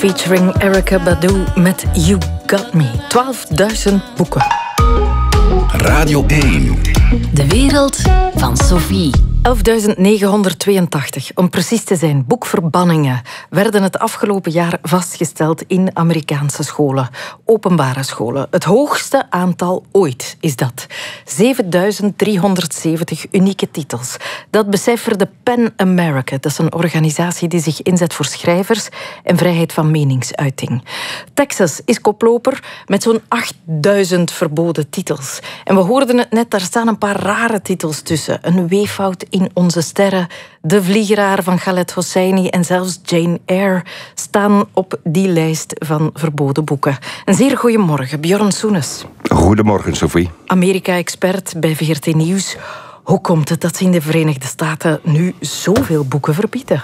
Featuring Erykah Badu met You Got Me. 12.000 boeken. Radio 1. De wereld van Sophie. 11.982, om precies te zijn, boekverbanningen werden het afgelopen jaar vastgesteld in Amerikaanse scholen, openbare scholen. Het hoogste aantal ooit is dat. 7.370 unieke titels. Dat becijferde PEN America. Dat is een organisatie die zich inzet voor schrijvers en vrijheid van meningsuiting. Texas is koploper met zo'n 8.000 verboden titels. En we hoorden het net, daar staan een paar rare titels tussen. Een weeffout in onze sterren, De Vliegeraar van Khaled Hosseini en zelfs Jane Eyre staan op die lijst van verboden boeken. Een zeer goeiemorgen, Bjorn Soenes. Goedemorgen, Sophie. Amerika-expert bij VRT Nieuws. Hoe komt het dat ze in de Verenigde Staten nu zoveel boeken verbieden?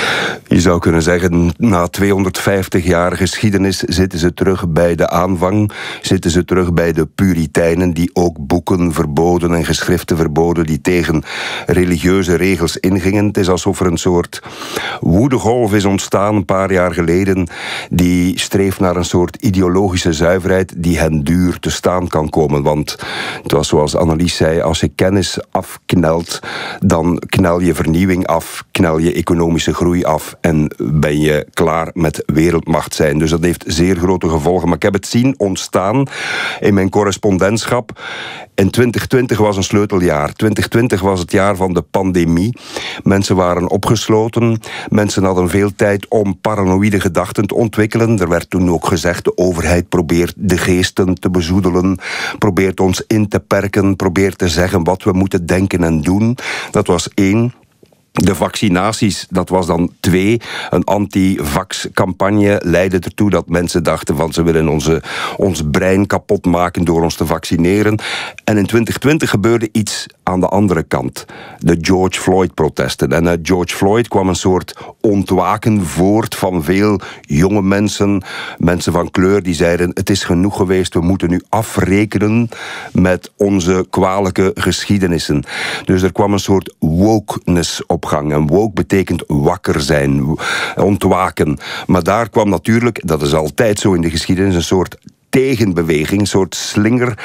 Je zou kunnen zeggen, na 250 jaar geschiedenis zitten ze terug bij de aanvang. Zitten ze terug bij de Puritijnen die ook boeken verboden en geschriften verboden die tegen religieuze regels ingingen. Het is alsof er een soort woedegolf is ontstaan een paar jaar geleden die streeft naar een soort ideologische zuiverheid die hen duur te staan kan komen. Want het was zoals Annelies zei, als je kennis afknelt, dan knel je vernieuwing af, knel je economische groei af en ben je klaar met wereldmacht zijn. Dus dat heeft zeer grote gevolgen. Maar ik heb het zien ontstaan in mijn correspondentschap. En 2020 was een sleuteljaar. 2020 was het jaar van de pandemie. Mensen waren opgesloten. Mensen hadden veel tijd om paranoïde gedachten te ontwikkelen. Er werd toen ook gezegd, de overheid probeert de geesten te bezoedelen, probeert ons in te perken, probeert te zeggen wat we moeten denken en doen. Dat was 1. De vaccinaties, dat was dan 2. Een anti-vax-campagne leidde ertoe dat mensen dachten van ze willen ons brein kapot maken door ons te vaccineren. En in 2020 gebeurde iets aan de andere kant. De George Floyd-protesten. En uit George Floyd kwam een soort ontwaken voort van veel jonge mensen, mensen van kleur, die zeiden het is genoeg geweest, we moeten nu afrekenen met onze kwalijke geschiedenissen. Dus er kwam een soort wokeness op gang. En woke betekent wakker zijn, ontwaken. Maar daar kwam natuurlijk, dat is altijd zo in de geschiedenis, een soort tegenbeweging, een soort slinger,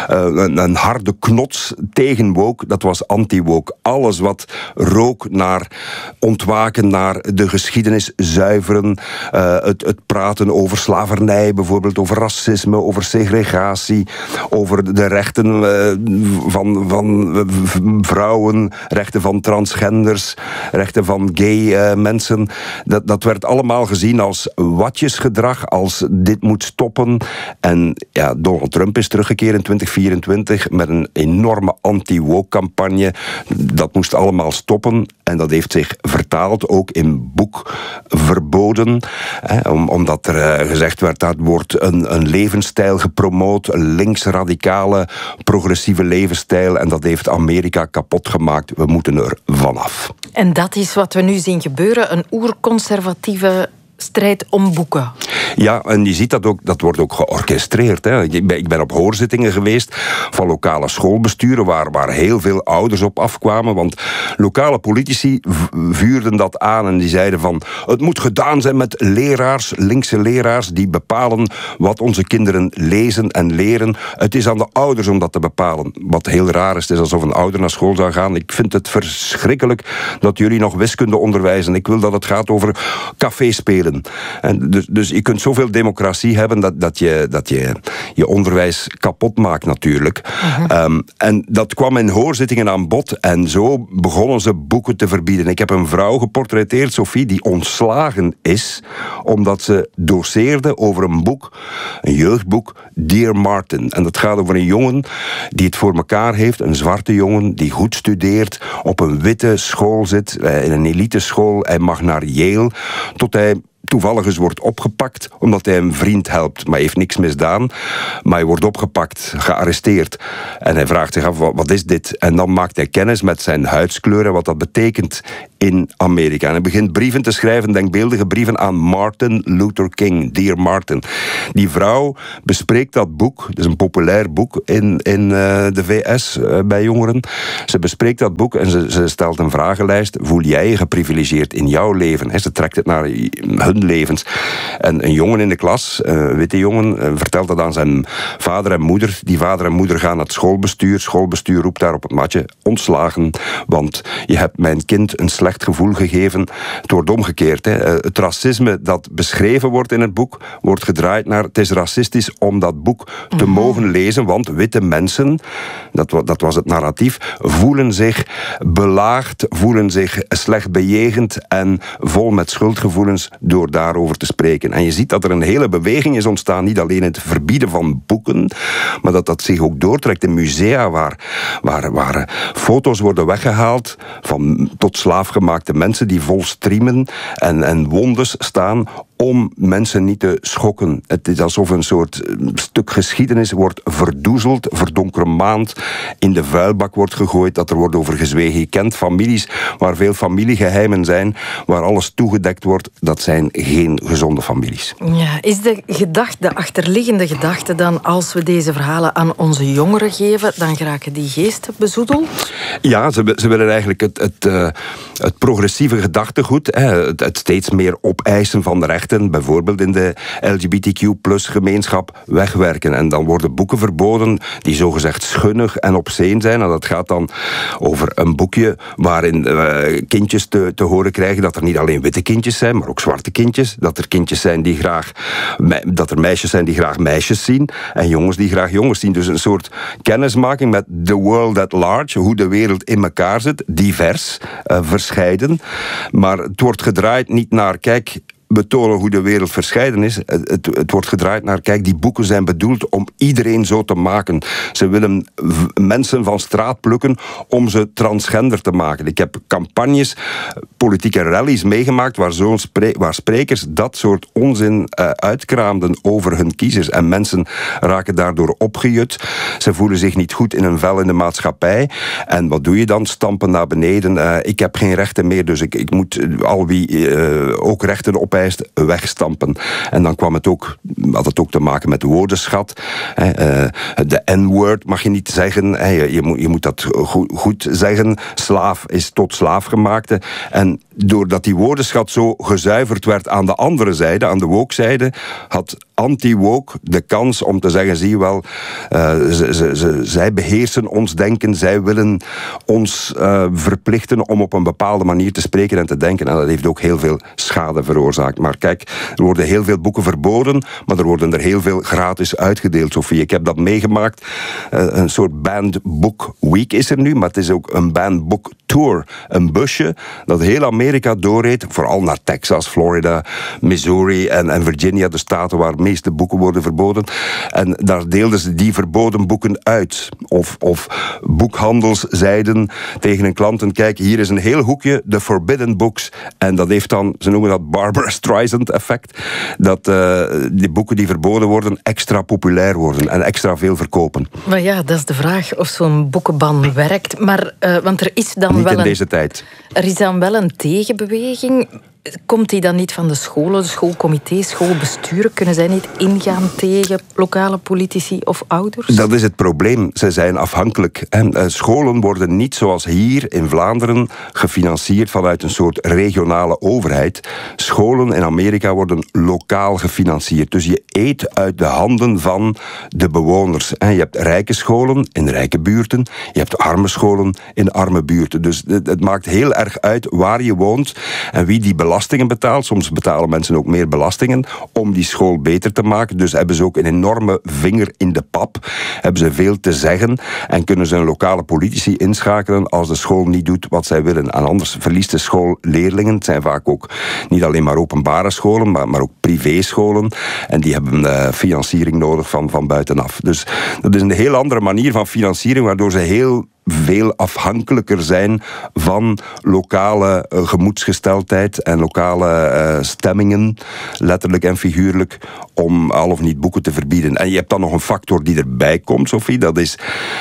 een harde knots tegen woke, dat was anti-woke. Alles wat rook naar ontwaken, naar de geschiedenis zuiveren, het praten over slavernij, bijvoorbeeld over racisme, over segregatie, over de rechten van vrouwen, rechten van transgenders, rechten van gay mensen. Dat werd allemaal gezien als watjesgedrag, als dit moet stoppen. En ja, Donald Trump is teruggekeerd in 2024 met een enorme anti-woke-campagne. Dat moest allemaal stoppen. En dat heeft zich vertaald ook in boekverboden. Omdat er gezegd werd dat wordt een levensstijl gepromoot. Een linksradicale, progressieve levensstijl. En dat heeft Amerika kapot gemaakt. We moeten er vanaf. En dat is wat we nu zien gebeuren. Een oerconservatieve strijd om boeken. Ja, en je ziet dat ook, dat wordt ook georchestreerd. Hè. Ik ben op hoorzittingen geweest van lokale schoolbesturen waar heel veel ouders op afkwamen, want lokale politici vuurden dat aan en die zeiden van het moet gedaan zijn met leraars, linkse leraars, die bepalen wat onze kinderen lezen en leren. Het is aan de ouders om dat te bepalen. Wat heel raar is, het is alsof een ouder naar school zou gaan. Ik vind het verschrikkelijk dat jullie nog wiskunde onderwijzen. Ik wil dat het gaat over café spelen. En dus je kunt zoveel democratie hebben dat je onderwijs kapot maakt natuurlijk. En dat kwam in hoorzittingen aan bod en zo begonnen ze boeken te verbieden. Ik heb een vrouw geportretteerd, Sophie, die ontslagen is omdat ze doseerde over een boek, een jeugdboek, Dear Martin. En dat gaat over een jongen die het voor elkaar heeft, een zwarte jongen die goed studeert, op een witte school zit, in een eliteschool. Hij mag naar Yale, tot hij toevallig eens wordt opgepakt omdat hij een vriend helpt. Maar hij heeft niks misdaan. Maar hij wordt opgepakt, gearresteerd. En hij vraagt zich af, wat is dit? En dan maakt hij kennis met zijn huidskleur en wat dat betekent in Amerika. En hij begint brieven te schrijven, denkbeeldige brieven aan Martin Luther King, Dear Martin. Die vrouw bespreekt dat boek, het is een populair boek in de VS bij jongeren. Ze bespreekt dat boek en ze stelt een vragenlijst. Voel jij je geprivilegeerd in jouw leven? Ze trekt het naar hun levens. En een jongen in de klas, een witte jongen, vertelt dat aan zijn vader en moeder. Die vader en moeder gaan naar het schoolbestuur. Schoolbestuur roept daar op het matje: ontslagen, want je hebt mijn kind een slecht gevoel gegeven. Het wordt omgekeerd. Hè. Het racisme dat beschreven wordt in het boek, wordt gedraaid naar: het is racistisch om dat boek te mogen lezen, want witte mensen, dat was het narratief, voelen zich belaagd, voelen zich slecht bejegend en vol met schuldgevoelens door daarover te spreken. En je ziet dat er een hele beweging is ontstaan, niet alleen het verbieden van boeken, maar dat zich ook doortrekt in musea waar foto's worden weggehaald van tot slaafgemaakte mensen die vol striemen en wondes staan om mensen niet te schokken. Het is alsof een soort stuk geschiedenis wordt verdoezeld, verdonkermaand, in de vuilbak wordt gegooid, dat er wordt over gezwegen. Je kent families waar veel familiegeheimen zijn, waar alles toegedekt wordt. Dat zijn geen gezonde families. Ja, is de achterliggende gedachte dan, als we deze verhalen aan onze jongeren geven, dan geraken die geesten bezoedeld? Ja, ze willen eigenlijk het progressieve gedachtegoed, het steeds meer opeisen van de rechten, bijvoorbeeld in de LGBTQ+-gemeenschap, wegwerken. En dan worden boeken verboden die zogezegd schunnig en obsceen zijn. En dat gaat dan over een boekje waarin kindjes te horen krijgen dat er niet alleen witte kindjes zijn, maar ook zwarte kindjes. Dat er kindjes zijn dat er meisjes zijn die graag meisjes zien en jongens die graag jongens zien. Dus een soort kennismaking met the world at large, hoe de wereld in elkaar zit, divers, verscheiden. Maar het wordt gedraaid niet naar, kijk, betonen hoe de wereld verscheiden is. Het wordt gedraaid naar, kijk, die boeken zijn bedoeld om iedereen zo te maken. Ze willen mensen van straat plukken om ze transgender te maken. Ik heb campagnes, politieke rallies meegemaakt waar sprekers dat soort onzin uitkraamden over hun kiezers. En mensen raken daardoor opgejut. Ze voelen zich niet goed in hun vel in de maatschappij. En wat doe je dan? Stampen naar beneden. Ik heb geen rechten meer, dus ik moet al wie ook rechten opeist wegstampen. En dan had het ook te maken met de woordenschat. De N-word mag je niet zeggen. Je moet dat goed zeggen. Slaaf is tot slaafgemaakte. En doordat die woordenschat zo gezuiverd werd aan de andere zijde, aan de woke-zijde, had anti-woke de kans om te zeggen, zie je wel, zij beheersen ons denken, zij willen ons verplichten om op een bepaalde manier te spreken en te denken. En dat heeft ook heel veel schade veroorzaakt. Maar kijk, er worden heel veel boeken verboden, maar er worden er heel veel gratis uitgedeeld, Sophie. Ik heb dat meegemaakt. Een soort banned book week is er nu, maar het is ook een banned book tour. Een busje dat heel Amerika doorreed, vooral naar Texas, Florida, Missouri en Virginia, de staten waar de meeste boeken worden verboden. En daar deelden ze die verboden boeken uit. Of boekhandels zeiden tegen hun klanten, kijk, hier is een heel hoekje, de forbidden books. En dat heeft dan, ze noemen dat Barbara Streisand effect, dat die boeken die verboden worden extra populair worden en extra veel verkopen. Maar ja, dat is de vraag of zo'n boekenban werkt. Maar, want er is dan niet wel in deze tijd. Er is dan wel een tegenbeweging. Komt die dan niet van de scholen, de schoolcomité's, schoolbesturen? Kunnen zij niet ingaan tegen lokale politici of ouders? Dat is het probleem. Zij zijn afhankelijk. Scholen worden niet zoals hier in Vlaanderen gefinancierd vanuit een soort regionale overheid. Scholen in Amerika worden lokaal gefinancierd. Dus je eet uit de handen van de bewoners. Je hebt rijke scholen in rijke buurten. Je hebt arme scholen in arme buurten. Dus het maakt heel erg uit waar je woont en wie die belastingen betaalt. Soms betalen mensen ook meer belastingen om die school beter te maken. Dus hebben ze ook een enorme vinger in de pap. Hebben ze veel te zeggen en kunnen ze een lokale politici inschakelen als de school niet doet wat zij willen. En anders verliest de school leerlingen. Het zijn vaak ook niet alleen maar openbare scholen, maar ook privéscholen. En die hebben financiering nodig van buitenaf. Dus dat is een heel andere manier van financiering, waardoor ze heel veel afhankelijker zijn van lokale gemoedsgesteldheid en lokale stemmingen, letterlijk en figuurlijk, om al of niet boeken te verbieden. En je hebt dan nog een factor die erbij komt, Sophie. Dat is,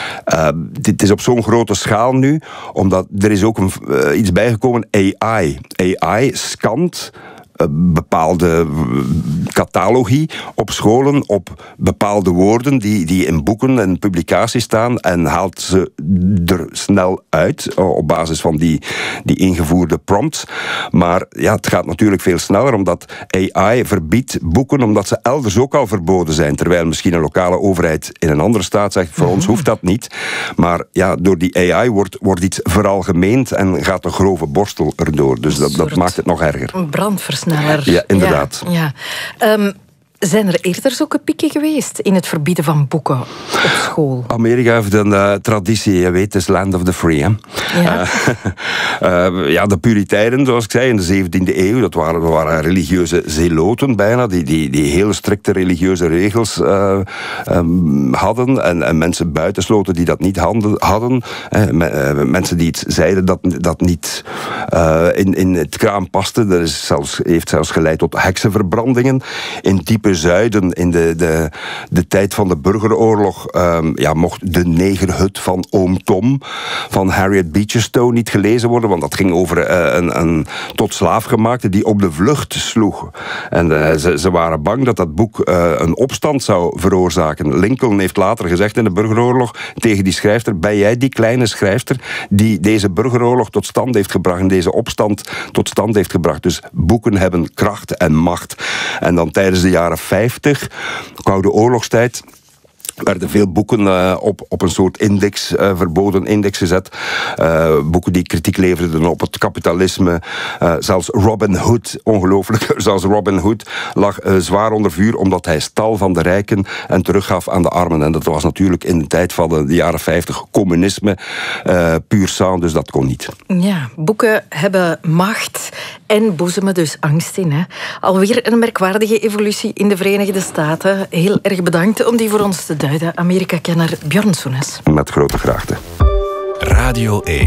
dit is op zo'n grote schaal nu, omdat er is ook iets bijgekomen, AI. AI scant bepaalde catalogie op scholen op bepaalde woorden die in boeken en publicaties staan en haalt ze er snel uit op basis van die ingevoerde prompts. Maar ja, het gaat natuurlijk veel sneller omdat AI verbiedt boeken omdat ze elders ook al verboden zijn. Terwijl misschien een lokale overheid in een andere staat zegt, voor ons hoeft dat niet. Maar ja, door die AI wordt iets veralgemeend en gaat de grove borstel erdoor. Dus dat maakt het nog erger. Een brandversneller. Ja, inderdaad. Ja. Zijn er eerder zulke pieken geweest in het verbieden van boeken op school? Amerika heeft een traditie, je weet, het is land of the free. Hè? Ja. De Puritijnen, zoals ik zei, in de 17e eeuw, dat waren religieuze zeloten bijna, die hele strikte religieuze regels hadden en mensen buitensloten die dat niet hadden. Mensen die het zeiden dat niet in het kraam paste. Dat heeft zelfs geleid tot heksenverbrandingen. In diepe zuiden, in de tijd van de burgeroorlog, mocht de negerhut van Oom Tom van Harriet Beecher Stowe niet gelezen worden, want dat ging over een tot slaafgemaakte die op de vlucht sloeg. En ze waren bang dat dat boek een opstand zou veroorzaken. Lincoln heeft later gezegd in de burgeroorlog tegen die schrijfster, ben jij die kleine schrijfster die deze burgeroorlog tot stand heeft gebracht en deze opstand tot stand heeft gebracht. Dus boeken hebben kracht en macht. En dan tijdens de jaren 50, Koude Oorlogstijd, werden veel boeken op een soort index, verboden index gezet. Boeken die kritiek leverden op het kapitalisme. Zelfs Robin Hood, ongelooflijk, zelfs Robin Hood lag zwaar onder vuur omdat hij stal van de rijken en teruggaf aan de armen. En dat was natuurlijk in de tijd van de jaren 50 communisme, puur sang, dus dat kon niet. Ja, boeken hebben macht en boezemen dus angst in. Hè? Alweer een merkwaardige evolutie in de Verenigde Staten. Heel erg bedankt om die voor ons te duiden. Amerika-kenner Björn Soenes. Met grote graagte. Radio 1.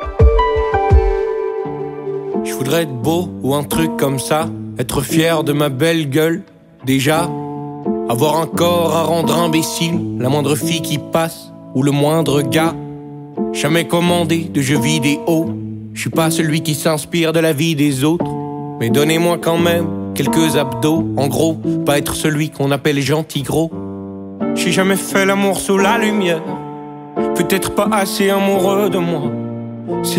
Je voudrais être beau ou un truc comme ça, être fier de ma belle gueule, déjà. Avoir un corps à rendre imbécile, la moindre fille qui passe, ou le moindre gars. Jamais commandé de jeux vidéo, je suis pas celui qui s'inspire de la vie des autres. Mais donnez-moi quand même quelques abdos, en gros, pas être celui qu'on appelle gentil gros. J'ai jamais fait l'amour sous la lumière, peut-être pas assez amoureux de moi.